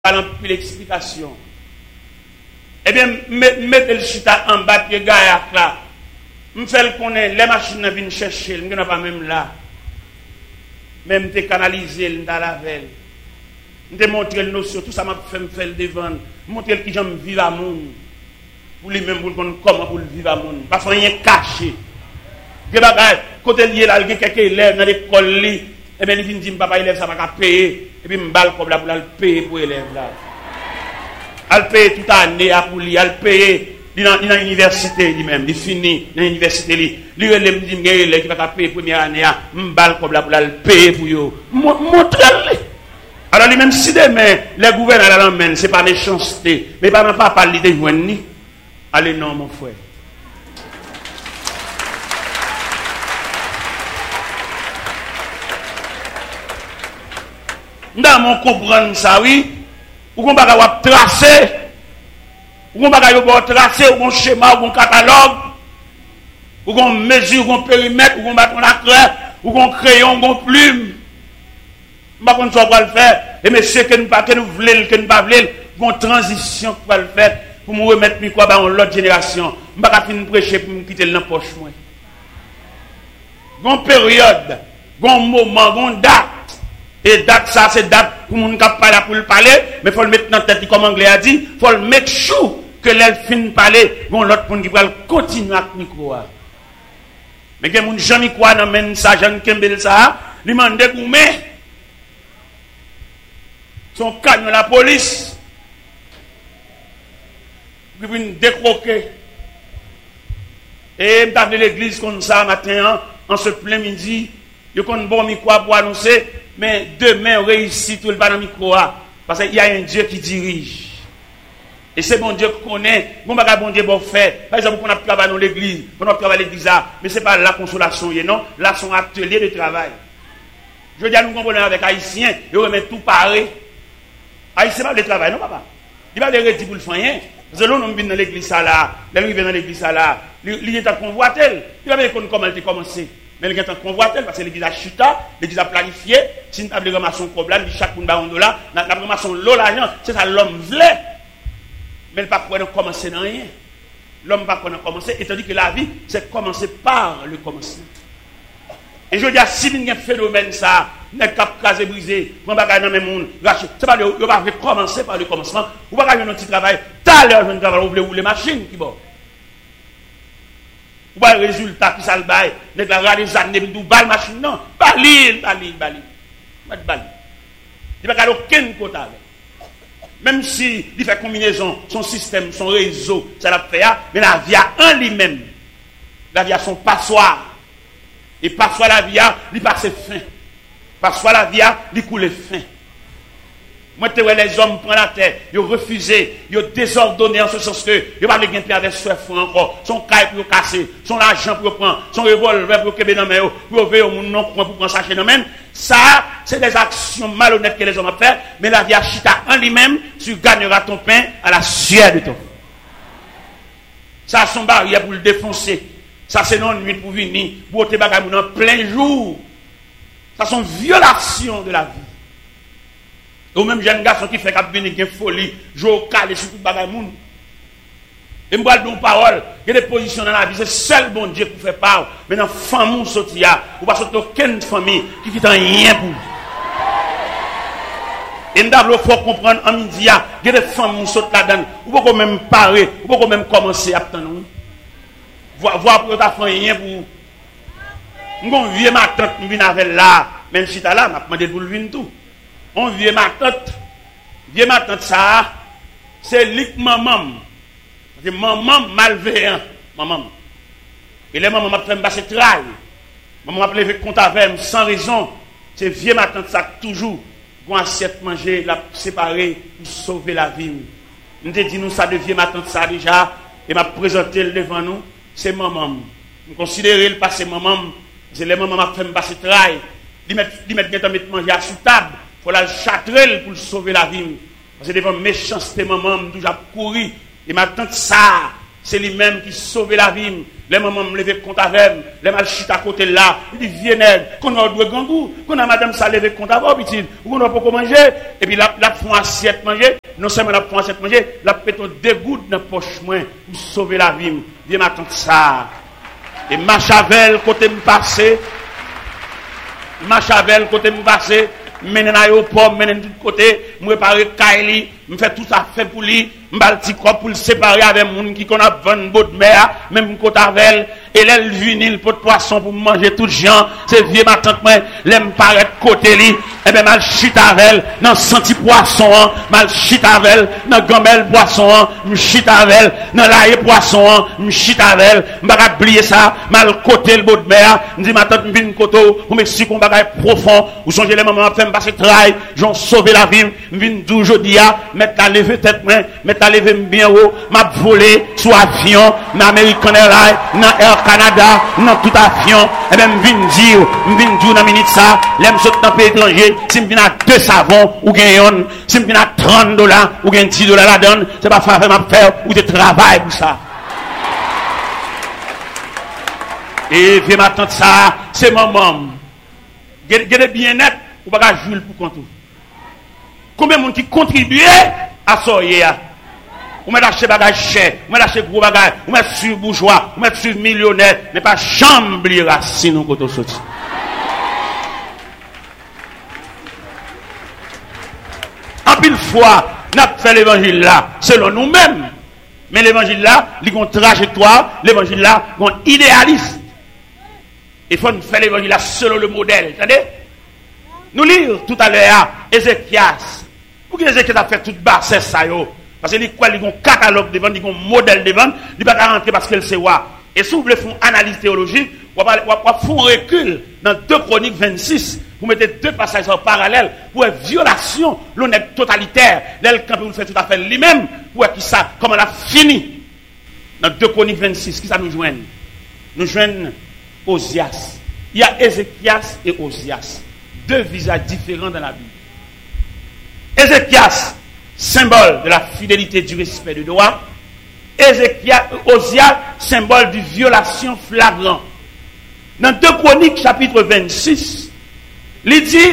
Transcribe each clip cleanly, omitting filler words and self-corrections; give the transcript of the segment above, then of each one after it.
parlant plus l'explication. Eh bien, mettez le chita en bas de gaillac là. Me fait le connaître, les machines viennent chercher, je ne pas même là. Même te canaliser dans la veille. Je montrer le notion, tout ça m'a fait me faire le devant. Montrer qui j'aime vivre à monde. Pour lui-même, pour comment pour vivre à monde. Parce qu'il rien caché. Des bagages, côté lié là, il y a quelques élèves dans l'école, et bien il vient dire, papa, élève, ça va pas payer. Et puis, je balle comme là pour le payer pour l'élève là. Elle paye toute l'année pour lui, elle paye dans l'université lui-même, il finit dans l'université lui. Lui, il me dit, il va payer première année, je balle comme là pour le payer pour lui. Montrez-le. Alors lui-même, si demain, les gouverneurs l'emmènent, ce n'est pas méchanceté, mais pas parler de joindre. Allez, non, mon frère. Dans mon comprendre ça, oui, ou qu'on va tracer, ou qu'on va tracer, ou qu'on schéma, ou qu'on catalogue, ou qu'on mesure, ou qu'on périmètre, ou qu'on bâton la craie, ou qu'on crayon, ou qu'on plume. Pas qu'on soit le faire, et monsieur que nous voulons, que nous pas voulons, une transition pour le faire, pour me remettre quoi dans l'autre génération. Je ne vais pas finir prêcher pour me quitter le poche. Une période, un moment, une date. Et date, ça, c'est date pour mon cap parler pour le parler, mais il faut le mettre dans la tête, comme l'anglais a dit, il faut le mettre chou que l'elle finit de parler, bon, l'autre pour qui va continuer à micro. Mais il y a des gens qui croient dans le ça, Jean Kembel, ça, lui demande gourmet. Son canon la police. Puis vient décroquer. Et je suis l'église comme ça matin, en ce plein midi, je connais bon micro pour annoncer, mais demain on réussit tout le dans micro parce qu'il y a un Dieu qui dirige. Et c'est bon Dieu qui connaît, bon Dieu bon fait. Par exemple, on a travaillé dans l'église, on a travaillé à l'église, mais ce n'est pas la consolation, non, là son atelier de travail. Je veux dire, nous comprenons avec Haïtiens, ils remettent tout pareil. Haïtien pas de travail, non papa. Il va les retirer pour le faire. Parce que l'on vient dans l'église là, l'on vient dans l'église là, il est en convoitel. Il va voir comment elle a commencé. Mais il est en convoitel parce que l'église a chuté, l'église a planifié. Si nous avons ramassé un problème, chaque monde a $1, nous avons ramassé l'eau l'argent, c'est ça l'homme voulait. Mais il ne peut pas commencer dans rien. L'homme ne peut pas commencer, étant donné que la vie, c'est commencer par le commencement. Et je dis à si il y a un phénomène ça, n'est pas casé brisé, on va gagner dans le monde, c'est pas le, on va commencer par le commencement, on va gagner un petit travail, tout à l'heure je ne travaille, vous voulez les machines qui vont. Ou pas le résultat qui s'en baille, n'est pas les années, nous balle machine, non, balil. Il n'y a pas aucun côté avec. Même si il fait combinaison, son système, son réseau, ça l'a fait, mais la vie a un lui-même. La vie a son passoire. Et parfois la vie a, il passe fin. Parfois la vie a, il coule fin. Moi, tu vois les hommes prennent la terre, ils ont refusé, ils ont désordonné en ce sens que ils n'ont pas de gain avec ce fou encore. Son caille pour casser, son argent pour prendre, son revolver pour qu'il dans main, pour veiller au monde non pour prendre sa chaîne dans main. Ça, c'est des actions malhonnêtes que les hommes ont fait, mais la vie a chita en lui-même, tu gagneras ton pain à la sueur de ton. Ça, son barrière pour le défoncer. Ça, c'est non nuit pour venir, pour te bagager en plein jour. Ça, sont violations de la vie. Et au même jeune garçon qui fait qu'il y a une folie, je au calé sur tout bagaille. Et je me donne une parole, il y a des positions dans la vie, c'est seul bon Dieu qui fait part. Maintenant, famille sortir, ou pas sortir aucune famille qui fait rien pour vous. Et nous faut comprendre en midi, il y a des familles qui sortent là-dedans, ou pas même parer, ou pas même commencer à attendre. Voir pour ta famille rien pour vous. On vient ma tante, je viens avec là, même si tu es là, je demandé pour le venir tout. On vient ma tante, ça, c'est lik maman. C'est maman malveillant, maman. Et les mamans m'a fait me passer travail. Maman m'a levé compte avec sans raison. C'est vieux ma tante, ça toujours, pour assiette manger, la séparer, pour sauver la vie. Nous te dit nous ça devient ma tante, ça déjà, et m'a présenté devant nous, c'est maman. Nous considérons le passé maman. C'est les mamans qui fait passer travail. Ils mettent manger à sous table. Il faut la châtrer pour sauver la vie. Parce que devant méchanceté, maman, toujours couru. Et ma tante, ça, C'est lui-même qui sauve la vie. Les mamans me lever compte avec, les mal chita à côté là, il dit viens qu'on a deux gangou, qu'on a madame ça lever compte avec, petit, ou on a pas manger, et puis la font assiette manger, non seulement la font assiette manger, la péton deux gouttes dans poche moi pour sauver la vie. Viens m'attendre ça. Et Machavel côté me passer, Machavel côté me passer, menen aéroport, menen de côté, me préparer Kaili, me fait tout ça fait pour lui, m'bal petit corps pour le séparer avec moun qui connaît 20 bottes de mer, même côté avec et là le vinyle pot de poisson pour manger tout gens, c'est vieux ma tante moi, l'aime paraître côté li, et ben mal chita avec dans senti poisson, mal chita avec dans gamelle poisson, me chita avec dans l'ail poisson, me chita avec, m'pa oublier ça, mal côté le botte de mer, me dit ma tante me vinn koto, pour m'expliquer un bagage profond, ou songez les mamans fait me passer travail, j'ont sauvé la vie, me vinn dou jodi a, mettre la lever tête moi, mettre la lever bien haut, m'a volé sous avion, dans American Airlines, dans Air Canada, dans tout avion, et même m'vin dire dans minute ça, l'aime saute dans pays étranger, si m'vin à 2 savons ou gagne, si m'vin à $30 ou gagne $10 la donne, c'est pas faire m'a faire ou de travail pour ça. Et viens m'attendre ça, c'est maman. Gardez bien net, ou pas Jules pour compte. Combien de monde qui contribue à ça hier? Ou mettre acheter bagage cher, ou mettre acheter gros bagage, ou mettre sur bourgeois, ou mettre sur millionnaire, mais pas chambre racine au côté sorti. En pile fois, n'a fait l'évangile là, selon nous-mêmes. Mais l'évangile là, il y a une trajectoire, l'évangile là, il y a un idéaliste. Il faut faire l'évangile là selon le modèle. Attendez? Nous lisons tout à l'heure Ézéchias. Pourquoi Ézéchias a fait toute basse ça yo? Parce qu'il y a un catalogue devant, il y a un modèle devant, il ne va pas rentrer parce qu'elle sait quoi. Et si vous voulez faire une analyse théologique, vous allez faire un recul dans 2 Chroniques 26. Vous mettez 2 passages en parallèle pour une violation, l'honnête totalitaire. L'elle, quand vous faites tout à fait lui-même, pour qui ça, comment on a fini. Dans 2 Chroniques 26, qui ça nous joigne? Nous joignons Osias. Il y a Ézéchias et Osias. 2 visages différents dans la Bible. Ézéchias, symbole de la fidélité du respect du droit. Osias, symbole de violation flagrante. Dans 2 Chroniques, chapitre 26, il dit,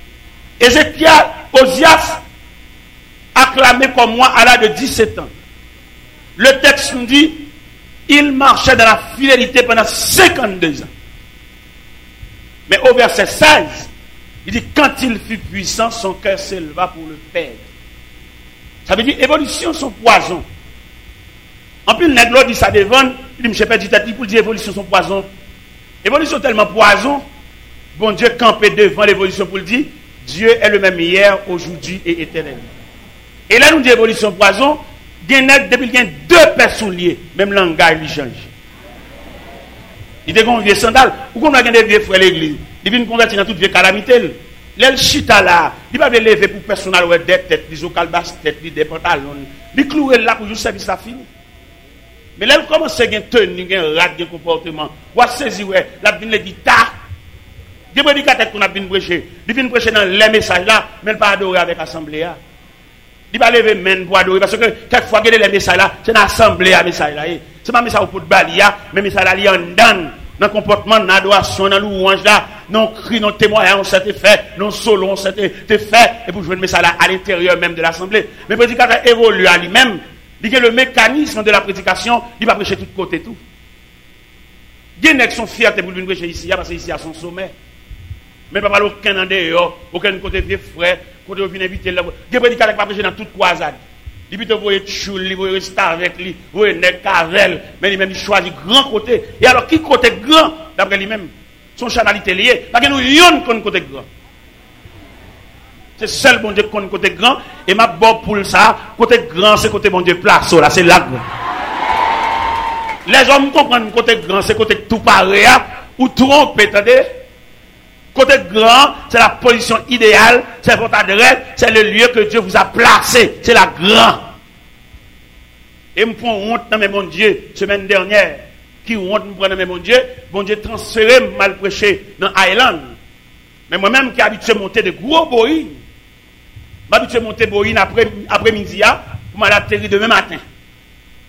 Osias, acclamé comme moi à l'âge de 17 ans. Le texte nous dit, il marchait dans la fidélité pendant 52 ans. Mais au verset 16, il dit, quand il fut puissant, son cœur s'éleva pour le perdre. Ça veut dire, évolution, son poison. En plus, le nègre dit ça devant, il dit, je ne sais pas pour dire, évolution, son poison. Évolution tellement poison, bon Dieu campé devant l'évolution pour le dire, Dieu est le même hier, aujourd'hui et éternellement. Et là, nous dit évolution poison, depuis qu'il y a 2 personnes liées, même langage, il change. Il dit qu'on vieux sandal, ou qu'on a des vieux frères l'église. Il vient convertir dans toute vieille calamité. L'el chita là, il va lever pour personnel ou des têtes, des ocalbas têtes, des pantalons. Il clouer là pour juste service à fini. Mais là, il commence à gagner tenue, gagner rat, gagner comportement. Ou à saisir, la vine le dit ta. Des prédicateurs qu'on a bien prêché. Il vient prêcher dans les messages là, mais il pas adorer avec l'assemblée. Il va lever main pour adorer. Parce que quelquefois, il y a les messages là, c'est dans l'assemblée à message là. C'est pas un message pour balia, mais message là, il y a un dan. Dans le comportement, dans l'adoration, dans louange là, non cri, non témoignage, on s'était fait, non solo, on s'était fait, et pour jouer le message là à l'intérieur même de l'assemblée. Mais le prédicateur évolue à lui-même. Il y a le mécanisme de la prédication, il va prêcher de tous côtés tout. Il y a des gens qui sont fiers pour venir prêcher ici, parce qu'ici à son sommet. Mais pas mal aucun en dehors, aucun côté vieux frère, côté où vient inviter là. Il y a des prédicateurs qui vont prêcher dans toute croisade. Il peut vous voyez choule, il vous rester avec lui, vous voyez nèg cavel, mais lui-même il choisit grand côté. Et alors qui côté grand d'après lui-même? Son chanalité lié, parce que nous yon qu'on côté grand. C'est seul bon Dieu qu'on côté grand et ma bon pour ça, côté grand c'est côté bon Dieu place là, c'est là. Les hommes comprennent côté grand, c'est côté tout pareil ou trompe, attendez. Côté grand, c'est la position idéale, c'est votre adresse, c'est le lieu que Dieu vous a placé, c'est la grande. Et me prend honte dans mes bon Dieu, semaine dernière, qui honte me prend dans mes bon Dieu transféré mal prêché dans Island. Mais moi-même qui habitué à monter de gros boïs, m'habitué à monter boïs après-midi, pour m'atterrir demain matin.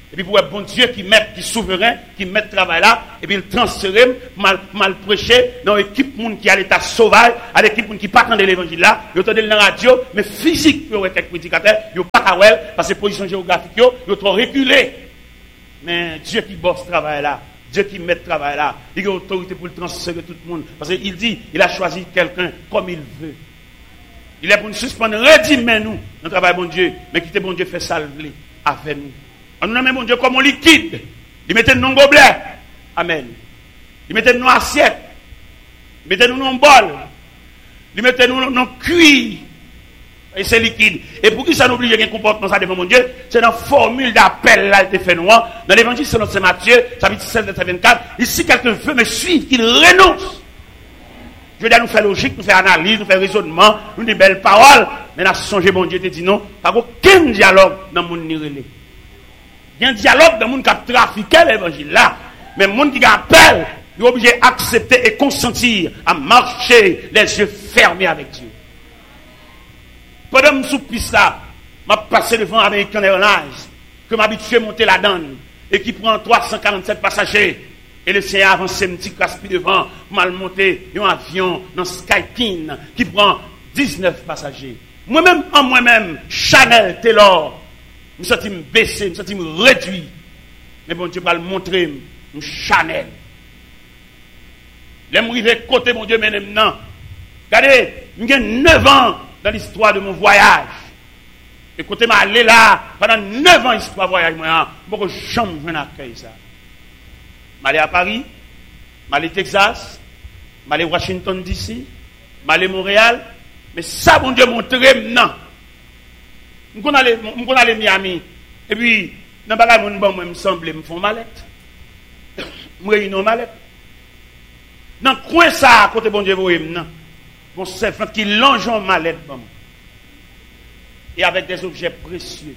Et puis pour un bon Dieu qui met, qui souverain, qui met le travail là, et puis il transfère, mal prêché, dans l'équipe monde qui a l'état sauvage, à l'équipe monde qui pas de l'évangile là, ils entendent dans la radio, mais physique, il y a quelques prédicateurs, ils pas qu'à well, parce que position géographique, ils trop reculé. Mais Dieu qui bosse ce travail là, Dieu qui met le travail là, il a autorité pour le transférer tout le monde. Parce qu'il dit, il a choisi quelqu'un comme il veut. Il est pour nous suspendre, redimez nous, dans le travail bon Dieu, mais quittez bon Dieu fait salver avec nous. On nous met bon Dieu comme un liquide. Il mettait nous dans gobelet. Amen. Il mettait nous dans assiette. Il mettait nous dans bol. Il mettait nous dans cuir. Et c'est liquide. Et pour qui ça n'oblige un comportement ça devant mon Dieu, c'est dans la formule d'appel là, il fait noir. Dans l'évangile selon Saint Matthieu, chapitre 16, verset 24. Ici, quelqu'un veut me suivre, qu'il renonce. Je veux dire, nous faire logique, nous faire analyse, nous faire raisonnement, nous des belles paroles. Mais là, songez, bon Dieu te dit non. Pas aucun dialogue dans mon nirélé. Il y a un dialogue dans le monde qui a trafiqué l'évangile là. Mais le monde qui appelle, il est obligé d'accepter et consentir à marcher les yeux fermés avec Dieu. Pendant que je suis sous là, je passé devant American Airlines, que m'habitué à monter la donne, et qui prend 347 passagers. Et le Seigneur avance un petit caspi devant, mal monté un avion dans Skyteam, qui prend 19 passagers. Moi-même, Chanel, Taylor, je me sens baissé, je me sens réduit. Mais bon Dieu va le montrer, Chanel. Les m'arriver côté mon Dieu maintenant. Regardez, j'ai 9 ans dans l'histoire de mon voyage. Et côté m'a allé là, pendant 9 ans histoire de voyage, moi, je ne jamais accueillir ça. Je suis allé à Paris, je suis allé au Texas, je suis allé à Washington DC, je suis allé à Montréal. Mais ça, bon Dieu, montre maintenant. Je suis allé à Miami. Et puis, dans le bagage, moi, me semble, me font mallette. Je réunis une mallette. Dans le coin, ça, à côté, bon Dieu, vous voyez maintenant. Bon serpent qui longe en mallette. Et avec des objets précieux.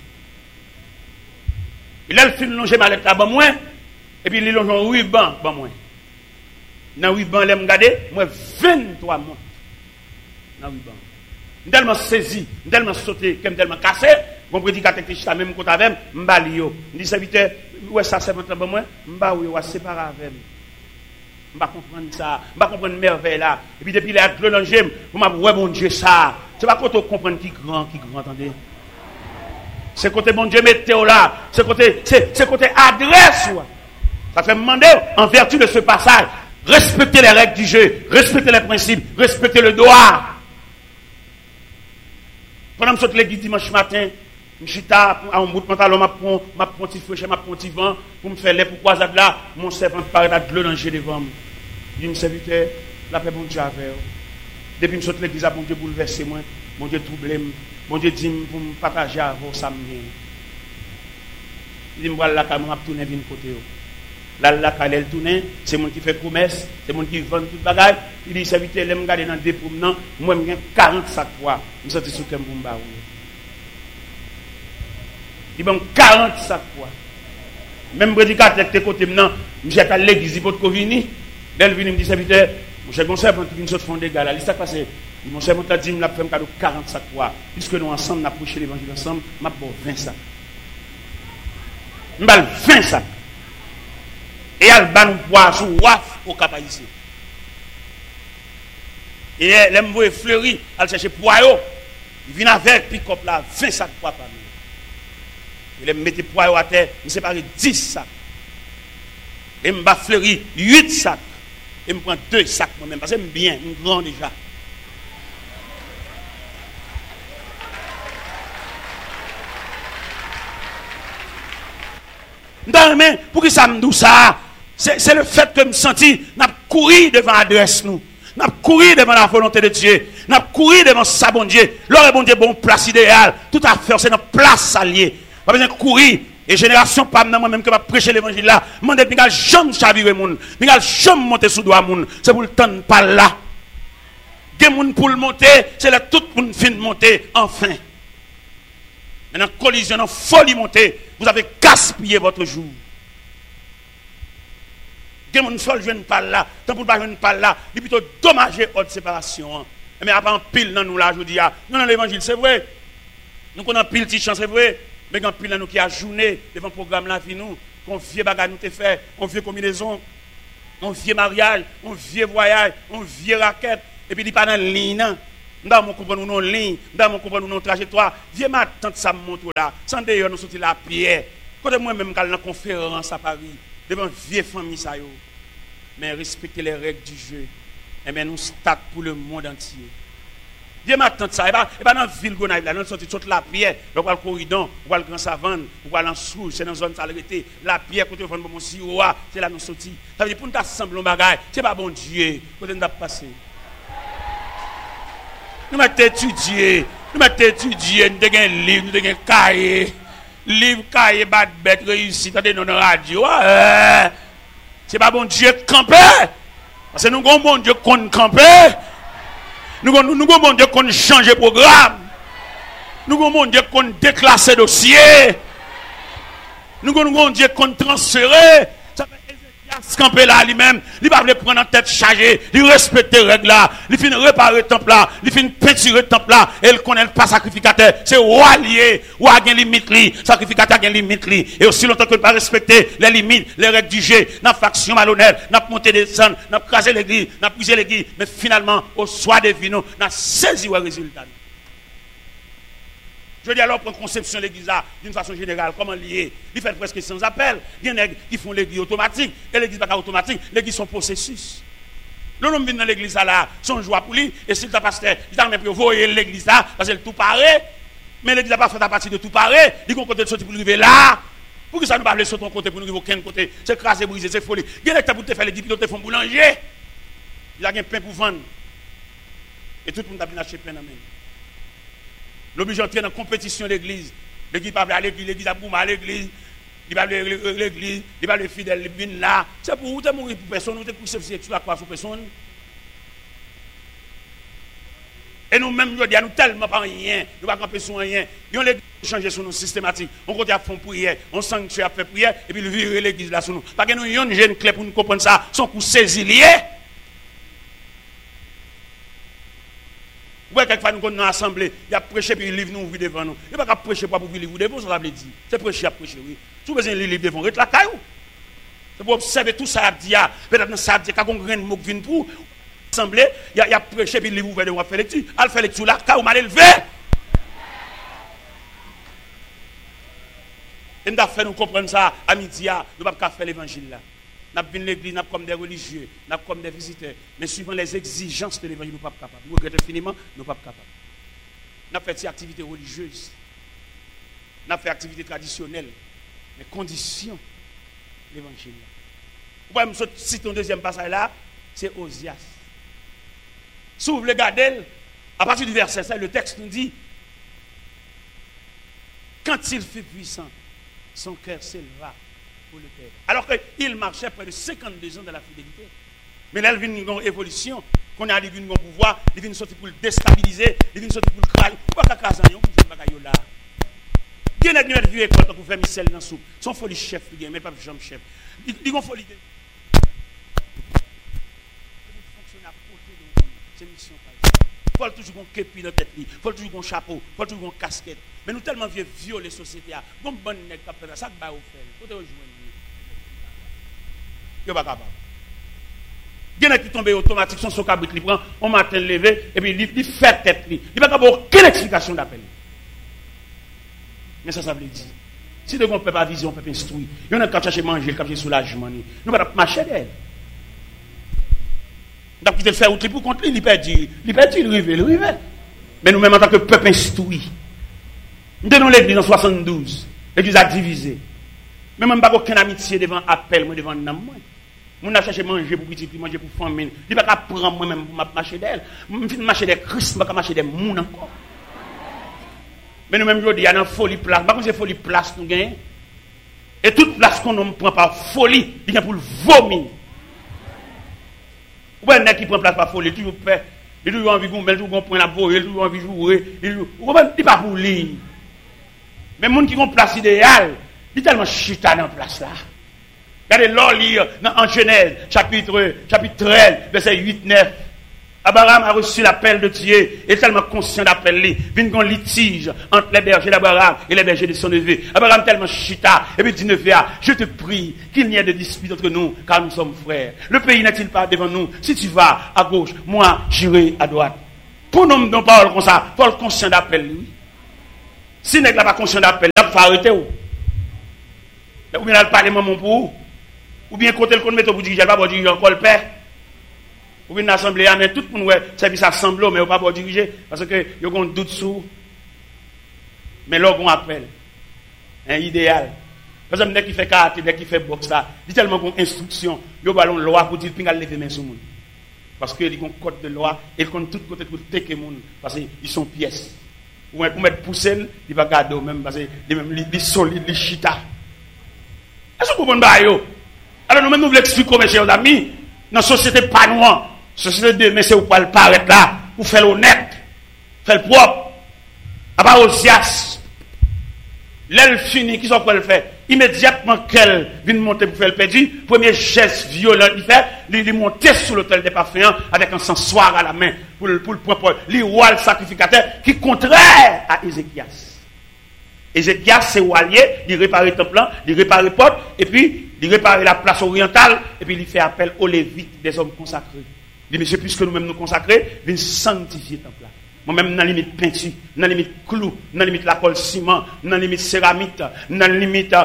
Et là, il fait longer mallette là, moi. Et puis, il longe en ruban, moi. Dans le ruban, il me regarde, moi, 23 mois. Dans le ruban. Je suis tellement saisi, je suis tellement sauté, je suis tellement cassé. Mon prédicateur qui est même côté avec moi, je me dis, serviteur, ouais, ça c'est votre moi, je vais séparer avec moi. Je vais comprendre ça, je vais comprendre merveille là. Et puis depuis les actes de l'angème, je vais ouais, bon Dieu, ça. C'est pas quand on comprend qui grand, attendez. C'est côté bon Dieu, mettez-vous là. C'est côté adresse. Ça fait me demander, en vertu de ce passage, respectez les règles du jeu, respectez les principes, respectez le droit. Pendant que je suis l'église dimanche matin, je suis à un bout de pantalon, je prends un petit feu, je prends un petit vent, pour me faire les pourquoi là, mon servant paraît de l'eau danger devant moi. Il me serviteur, la paix, bon Dieu, avec vous. Depuis que je suis l'église, bon Dieu, bouleversé moi, bon Dieu, troublé moi, bon Dieu, dit pour me partager avec vous, ça me vient. Il dit, voilà, la caméra, je tourne, viens côté. Là, quand elle tourne, c'est moi qui fait promesse, c'est moi qui vend tout le bagage. Il dit, serviteur, je me garde dans des promenants, moi, je 40 sacs poids. Je suis sorti sur le camp. Il m'a 40 sacs poids. Même prédicateur qui est côté maintenant, je suis à l'église, il peut venir. Dès qu'il me dit, serviteur, mon cher conseil, quand il font des gars, là, l'histoire passée, mon cher conseil, dit, il m'a fait un cadeau 40 sacs poids. Puisque nous ensemble, nous avons prêché l'évangile ensemble, je vais 20 sacs. Je vais 20 sacs. Et elle va nous boire sous waf au cap ici. Et elle me fleuri, elle cherche poireau. Il vient avec pick-up là, 20 sacs de poids par nous. Il me mettait poireau à terre, il me sépare 10 sacs. Et me bat fleuri 8 sacs. Et me prend 2 sacs moi-même, parce que je bien, je suis grand déjà. Non, pour que ça me dise ça? C'est le fait que je me sentis, n'a couru devant l'adresse nous. N'a couru devant la volonté de Dieu. N'a couru devant sa bon Dieu. L'heure est bon Dieu, bon place idéale. Tout à fait, c'est notre place alliée. Pas besoin de courir. Et génération, pas moi-même que va prêcher l'évangile là. Mon Dieu, je jamais chavirer moun. Je jamais monter sous doigt moun. C'est pour le temps pas là. Des moun pour le monter, c'est là tout le monde fin de monter, enfin. Maintenant, collision, en folie monter, vous avez gaspillé votre jour. Des moun seul jeune pas là, tant pour pas jeune pas là, il plutôt dommager haute séparation. Mais après en pile dans nous là, je dis non l'évangile c'est vrai. Nous connaissons pile petite chance c'est vrai. Mais quand pile nous qui a journée devant le programme la vie nous, qu'on vieux bagage nous te fait, on vieux combinaison, on vieux mariage, on vieux voyage, on vieux raquette, et puis il pas dans ligne. Nous mon comprendre nous ligne, nous mon comprendre nous trajectoire. Vieux ma tante ça montre là, sans d'ailleurs nous sortir la pierre. Quand moi même quand dans conférence à Paris, devant vieille famille ça yo. Mais respecter les règles du jeu. Et bien nous start pour le monde entier. Viens m'attendre ça. Et pas dans la ville Gonaïve, là, nous sortons toute la pierre, on va le corridor, on va le grand savane, on va l'ensouche, c'est dans la zone salubrité. La pierre, quand on va mon siroa, c'est là nous sortis. Ça veut dire pour nous assembler un bagage, c'est pas bon Dieu, quand on a passé. Nous mettons étudier, nous avons un livre, nous avons un cahier. Livre, cahier, bad bête, réussi, dans la radio. C'est pas bon Dieu camper. Parce que nous avons bon Dieu qu'on camper. Nous avons bon Dieu qu'on change de programme. Nous avons bon Dieu qu'on déclasse dossier. Nous avons bon Dieu qu'on transfère. Ça fait Ézéchias camper là lui-même. Il va le prendre en tête chargée. Il respecte les règles là. Il finit réparer le temple là. Il finit peinturer le temple là. Et il connaît pas sacrificateur. C'est roi lié. Roi a une limite li. Sacrificateur a une limite li. Et aussi longtemps que ne pas respecter les limites, les règles du jeu. N'a faction malhonnête. N'a monté des sons. N'a crasé l'église. N'a brisé l'église. Mais finalement, au soir des vino, n'a saisi le résultat. Je dis alors, prendre conception de l'église là, d'une façon générale, comment lier. Il fait presque sans appel. Il y en a qui font l'église automatique. Et l'église n'est pas automatique. L'église sont processus. L'homme vient dans l'église là, son joie pour lui. Et si le pasteur, il a même voyer l'église là, parce que tout paraît. Mais l'église n'a pas fait à partir de tout paraît. Il y a un côté de sortir pour arriver là. Pour que ça ne pas aller sur ton côté, pour nous arriver aucun côté. C'est crasé, brisé, c'est folie. Il y a des gens pour te faire les 10 pilotes, font boulanger. Il y a un pain pour vendre. Et tout le monde a bien acheté pain dans la main. L'oblige d'entrer dans la compétition de l'église. L'église ne peut pas aller à l'église, l'église a boumé à l'église. Il va aller à l'église, il va aller fidèle, il vient là. C'est pour vous, tu es mourir pour personne, vous êtes poussé sur la croix sur personne. Et nous-mêmes, nous disons tellement pas rien, nous ne pouvons pas camper sur rien. Nous avons changé sur nous systématique. On continue à faire prière, on sanctuaire à faire prière, et puis le virer l'église là sur nous. Parce que nous avons une jeune clé pour nous comprendre ça, son coup saisi lié. Ouais, quelquefois nous sommes dans l'assemblée, il y a prêché puis il livre nous ouvrir devant nous. Il n'y a pas prêcher pour vous livre devant, ça veut dire. C'est prêcher à prêcher, oui. Si vous avez un livre devant, reste la caillou. C'est pour observer tout ça à dire. Peut-être que ça a dit qu'il y a un grain de mot qui vient pour l'assemblée, il y a prêché puis il livre ouvert devant, faire lecture. Elle fait lecture là, caillou mal élevé. Et nous avons fait nous comprendre ça à midi, nous ne pouvons pas faire l'évangile là. Nous avons l'église, nous avons comme des religieux, nous avons comme des visiteurs. Mais suivant les exigences de l'évangile, nous ne sommes pas capables. Nous regrettons infiniment, nous ne sommes pas capables. Nous avons fait des activités religieuses. Nous avons fait des activités traditionnelles. Mais conditions de l'évangile. Vous pouvez me citer un deuxième passage là, c'est Osias. Si vous voulez regarder, à partir du verset 7, le texte nous dit, quand il fut puissant, son cœur s'éleva. Le Père. Alors qu'il marchait près de 52 ans de la fidélité. Mais là, il vient une évolution. Qu'on a une pouvoir, il vient sortir pour le déstabiliser, il vient sortir pour le crailler. Pourquoi il y a un bagage là? Il y a une vieux école pour faire Michel dans la soupe. Son folie chef, mais pas Jean chef. Il a une folie. Fonctionner à côté de vous. C'est mission. Il faut toujours qu'on képi dans la tête, il faut toujours qu'on chapeau, il faut toujours qu'on casquette. Mais nous tellement vieux violer la société. Comme bon nèg qui fait ça, ça va au faire. Côté rejoindre. Yo pas capable. Il y en a qui tombent automatique son cabrit, il prend on matin levé et puis il fait tête li. Il pas capable aucune explication d'appel. Mais ça veut dire si de on peut pas vision, on peut instruire. Il y en a qui chercher manger, qui chercher soulagement. Nous pas marcher d'elle. Donc il te fait outil pour contre lui, il perd, il rive. Mais nous-mêmes en tant que peuple instruit. Nous tenons l'église en 72. L'église a divisé. Mais même pas aucune amitié devant appel, moi devant nam moi. Mon a cherché manger pour petit, manger pour famille. Il pas prendre moi-même pour marcher d'elle. Je marcher des Christ, pas marcher des moun encore. Mais nous-mêmes je dis il y a une folie place. Pas que c'est folie place nous gagne. Et toute place qu'on nous prend par folie, il y a pour le vomir. Ou bien qui prend place par folie, toujours fait. Il toujours envie de mais toujours prend la voie, il toujours envie de jouer, il pas pour lui. Mais les gens qui ont place idéale, il est tellement chita dans place là. Regardez l'or lire en Genèse, chapitre 13, verset 8-9. Abraham a reçu l'appel de Dieu, et tellement conscient d'appel, il y a un litige entre les bergers d'Abraham et les bergers de son neveu. Abraham tellement chita, et puis dit neveu, je te prie qu'il n'y ait de dispute entre nous, car nous sommes frères. Le pays n'est-il pas devant nous? Si tu vas à gauche, moi j'irai à droite. Pour nous, non parole comme ça, Paul conscient d'appel, lui. Si n'est pas conscient d'appel, il faut arrêter. Ou bien il parle maman pour vous. Ou bien côté le compte mettre pour diriger, il va pas diriger encore le père. Ou bien l'assemblée, mais tout le monde ouais, service assemblée, mais il va pas diriger parce que il y a un doute sur. Mais là on appelle un idéal. Par exemple, dès qu'il fait karaté, dès qu'il fait boxe là, il tellement qu'on instruction, il y a une loi pour dire pinga lever main sur monde. Parce que il y a un code de loi et il compte tout côté pour tecker monde parce qu'ils sont pièces. Ou pour mettre pousser, il va garder même parce que les solides, les chita. Est-ce que vous comprenez yo? Alors nous-mêmes nous voulons expliquer mes chers amis, dans la société pas noire, société de mais c'est où pas le paraître là, pour faire l'honnête, faire le propre. À part Osias, l'elle fini, qui sont pour le faire? Immédiatement qu'elle vient monter pour faire le perdu, premier geste violent il fait, il monter sur l'autel des parfums avec un sensoir à la main pour le propre, le roi sacrificateur qui est contraire à Ézéchias. Ézéchias c'est allié, il répare le temple, il répare les portes, et puis il répare la place orientale, et puis il fait appel aux Lévites, des hommes consacrés. Il dit, monsieur, puisque nous-mêmes nous consacrer, viens sanctifier le temple. Moi-même, dans la limite peinture, dans la limite clou, dans la limite la colle ciment, dans la limite céramique, dans la limite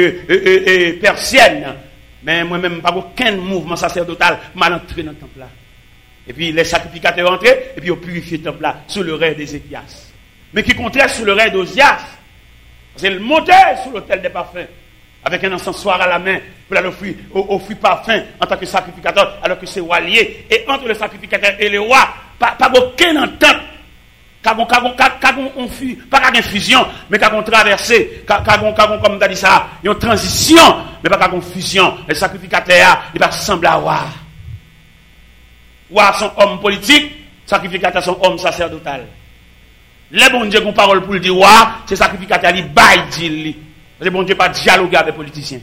persienne. Mais moi-même, pas aucun mouvement sacerdotal m'a entré dans le temple là. Et puis les sacrificateurs entrés, et puis ils ont purifié le temple là, sous le règne d'Ézéchias. Mais qui contraire sous le règne d'Osias. C'est le monter sur l'autel des parfums, avec un encensoir à la main, pour offrir parfum en tant que sacrificateur, alors que c'est roi lié. Et entre le sacrificateur et le roi, pas aucune entente. Pas qu'une fusion, mais qu'une traversée, comme tu as dit ça, une transition, mais pas qu'une fusion. Le sacrificateur, il va ressembler à roi. Roi sont hommes politiques, sacrificateurs sont hommes sacerdotal. Les bon Dieu qui ont parole pour le dire, roi, c'est sacrificateur, il baille, dit. Parce que bon Dieu pas dialoguer avec les politiciens.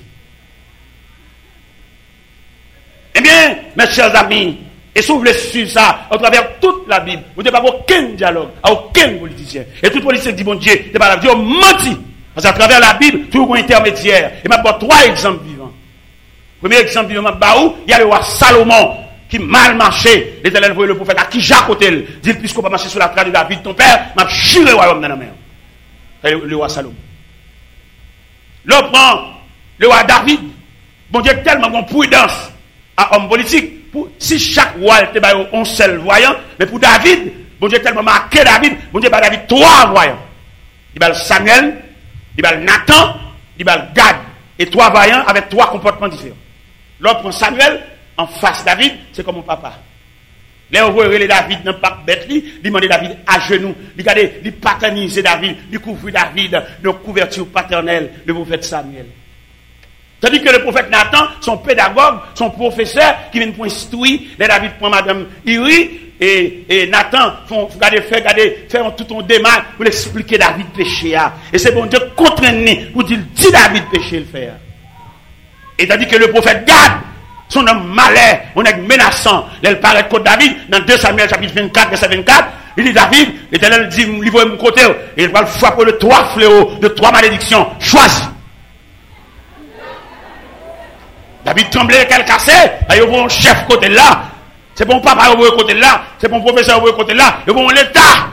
Eh bien, mes chers amis, et si vous voulez suivre ça, à travers toute la Bible, vous n'avez pas aucun dialogue, à aucun politicien. Et tout politicien dit, bon Dieu, n'est pas la Dieu menti. Parce qu'à travers la Bible, tout un intermédiaire. Et m'a donné 3 exemples vivants. Premier exemple vivant, il y a le roi Salomon, qui mal marché. L'Éternel voyait le prophète à qui Jacques Otel. Dit, puisqu'on va marcher sur la trace de David, ton père, m'a chiré le royaume dans la mer. Le roi Salomon. L'autre prend le roi David. Bon Dieu, tellement bon prudence à homme politique. Si chaque roi était un seul voyant, mais pour David, bon Dieu tellement marqué David, bon Dieu David 3 voyants. Il va Samuel, il va Nathan, il va Gad. Et 3 voyants avec 3 comportements différents. L'autre prend Samuel, en face David, c'est comme mon papa. Là, on voit les David dans le parc bête, il demande David à genoux, il paternise David, il couvre David de couverture paternelle, le prophète Samuel. Tandis que le prophète Nathan, son pédagogue, son professeur, qui vient pour instruire, les David prend Madame Iri, et Nathan, faire tout un démarche pour expliquer David péché. Et c'est bon Dieu contraint pour dire, dis David péché le faire. Et tandis que le prophète Gad, son homme malin, on est menaçant, il paraît contre David, dans 2 Samuel chapitre 24, verset 24, il dit David, l'Éternel dit, livre mon côté, et il va le frapper de 3 fléaux, de 3 malédictions, choisis. David tremblait, qu'elle cassait, il y a un chef côté là, c'est bon papa au côté là, c'est bon professeur au côté là, il y a bon l'État.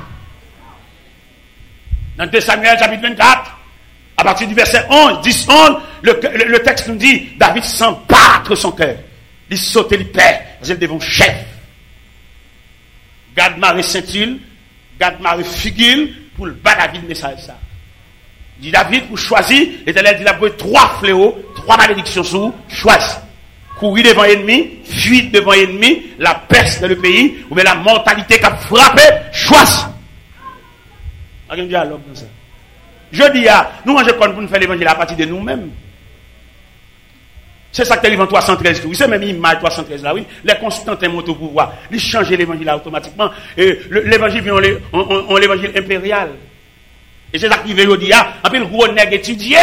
Dans 2 Samuel chapitre 24, à partir du verset 11, 10, 11, le texte nous dit, David sent battre son cœur. Il saute, il perd, parce qu'il devient chef. Gad Marie Saint-Il, Gad Marie Figil, pour le bas David message ça. Il dit David, pour choisir, l'Éternel dit, il a pris 3 fléaux, 3 malédictions sous, choisis. Courir devant l'ennemi, fuir devant l'ennemi, la peste dans le pays, ou bien la mortalité qui a frappé, choisis. Il y a un dialogue dans ça. Je dis, nous, je compte pour nous faire l'évangile à partir de nous-mêmes. C'est ça que l'évangile 313. Oui, c'est même l'image 313 là, oui. Les Constantins montent au pouvoir. Ils changent l'évangile là automatiquement. Et l'évangile vient en l'évangile impérial. Et c'est ça qui veut dire, en plus, le gros nègre étudié,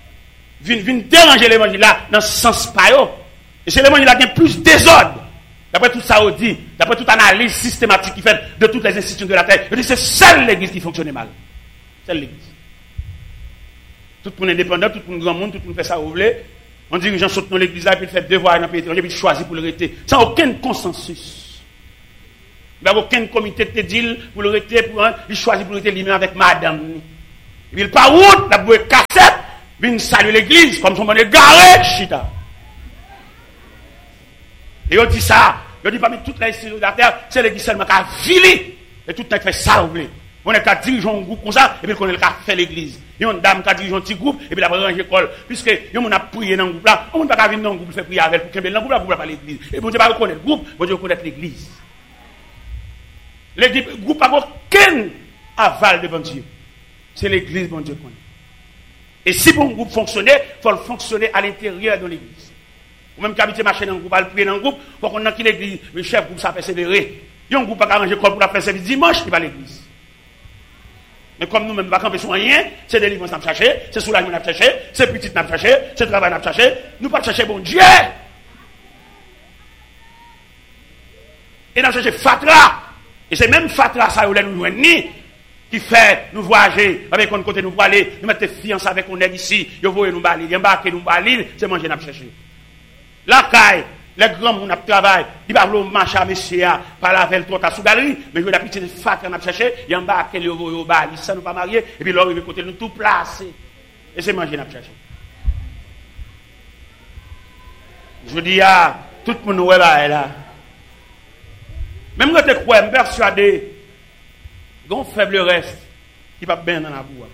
vient déranger l'évangile là dans ce sens pas. Et c'est l'évangile là qui a plus désordre. d'après tout ça, on dit, d'après toute analyse systématique qui fait de toutes les institutions de la terre, on dit c'est seule l'église qui fonctionnait mal. Seule l'église. Tout le monde indépendant, tout le monde grand monde, tout le monde fait ça, vous voulez. On dirigeant saute dans l'église là, et puis il fait devoir dans le pays étranger, puis il choisit pour le rester. Sans aucun consensus. Il n'y a aucun comité de deal pour le rester, il choisit pour le rester lui-même avec madame. Et puis il part route, la bouée cassette, vient saluer l'église, comme son monde est garé, chita. Et on dit ça, on dit parmi toutes les institutions de la terre, c'est l'église seulement qui a filé. Et tout le monde fait ça, vous voulez. On est qu'à diriger un groupe comme ça, et puis on est qu'à faire l'église. Il y a une dame qui a dirigé un petit groupe, et puis la ranger l'école. Puisque, on a prié dans le groupe là, on ne peut pas venir dans le groupe, faire prier avec, pour qu'il y ait dans le groupe là, pas l'église. Et bon Dieu va reconnaître le groupe, bon Dieu reconnaître l'église. Le groupe n'a aucun aval devant Dieu. C'est l'église, bon Dieu connaît. Et si pour un groupe fonctionner, il faut le fonctionner à l'intérieur de l'église. Ou même qu'habiter marcher dans le groupe, aller prier dans le groupe, il faut qu'on ait l'église, le chef groupe, ça persévérer. Il y a un groupe qui a arrangé l'école pour la faire service dimanche, il va à l'église. Mais comme nous-mêmes, nous ne camper sur rien, c'est des livres qu'on a cherché, c'est soulagement qu'on a cherché, c'est petit qu'on a cherché, c'est travail qu'on a cherché, nous ne pas chercher bon Dieu. Et nous chercher Fatra. Et c'est même Fatra, ça, nous ni qui fait nous voyager, avec un côté nous pour aller, nous mettre fiancés avec on est ici, nous voyons nous balir, nous embarquer nous balir, c'est manger nous chercher. La caille, les grands monde qui travaillent, ils ne peuvent pas marcher à monsieur, par la veille, tout à sous galerie, mais je vais la petite fat qu'on a cherché, ils embarquent les euros, ils ne sont pas mariés, et puis là, ils vont côté nous tout placer. Et c'est manger nous chercher. Je dis à tout le monde est là. Même quand tu crois, je suis persuadé, il y a un faible reste qui va bien dans la boue.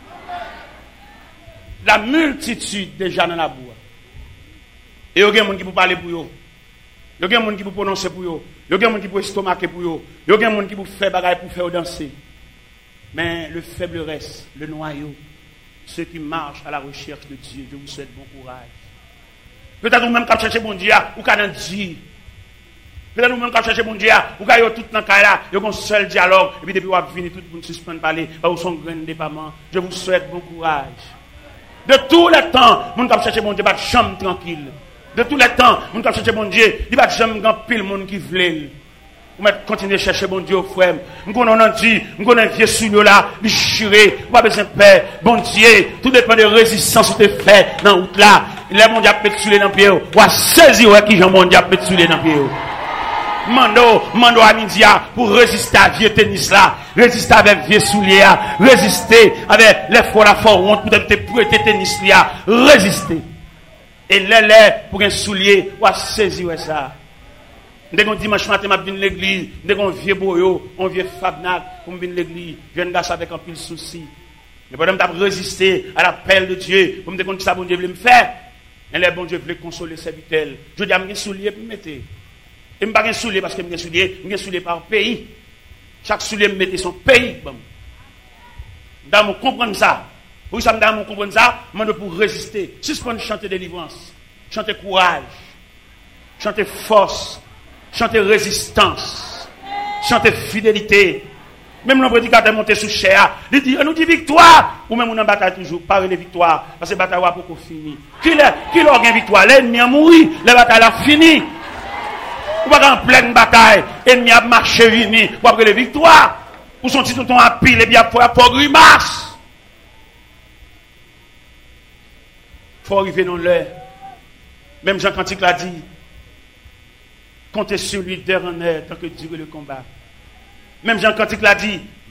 La multitude déjà dans la boue. Et il y a des gens qui peuvent parler pour eux. Il y a des gens qui peuvent prononcer pour eux. Il y a des gens qui peuvent estomaquer pour eux. Il y a des gens qui peuvent faire bagaille pour faire danser. Mais le faible reste, le noyau, ceux qui marchent à la recherche de Dieu, je vous souhaite bon courage. Peut-être vous-même qui cherchez bon Dieu, ou qui dans Dieu. Peut-être vous-même qui cherchez bon Dieu, ou qui tout dans le cas là, il y a un seul dialogue, et puis depuis vous avez fini, tout le monde suspend de parler, vous sont grain de dépendant. Je vous souhaite bon courage. De tous les temps, vous qui cherchez bon Dieu, pas de chambre tranquille. De tous les temps, vous qui cherchez bon Dieu, il n'y a pas de chambre grand pile monde qui veut. Vous continuez à chercher bon Dieu au frère. Nous connaissons Dieu, nous connaissons vieux souillot là, déchiré, vous pas besoin de paix. Bon Dieu, tout dépend de résistance que tu fais dans la route là. Les monde a pété dans le pied, ou à saisir qui j'en monde a pété dans le pied. Mando à midi pour résister à vieux tennis là, résister avec vieux souliers, résister avec les fois la fort honte pour te prêter tennis là, résister. Et les pour un soulier, ou à saisir ça. Dès qu'on dimanche matin, je viens à l'église, dès qu'on vieux boyo, on vieux fabnac, pour venir à l'église, je viens de avec un pile souci. Mais pendant que je résister à l'appel de Dieu, pour me dire que ça bon Dieu veut me faire, et les bon Dieu veut consoler ses vitelles. Je dis à mes souliers pour me mettre. Et je ne pas un soulier parce que je suis soulier par pays. Chaque soulier me mettait son pays. Dans mon comprendre ça. Pour ça, dans mon comprendre ça, je pour résister. Suspendre chanter délivrance, chanter courage, chanter force, chanter résistance, chanter fidélité. Même le prédicateur monté sous chair, il dit, nous dit victoire, ou même on en bataille toujours, parler de victoire, parce que la bataille va pour finir. Qui l'a gagné victoire? L'ennemi a mouru, la bataille a fini. Ou pas en pleine bataille, l'ennemi a marché fini, ou après les victoires, ou son petit tonton à pile, et bien pour grimace. Il faut arriver dans l'heure. Même Jean Cantique l'a dit, comptez sur lui d'heure en heure, tant que dure le combat. Même Jean Cantique l'a dit,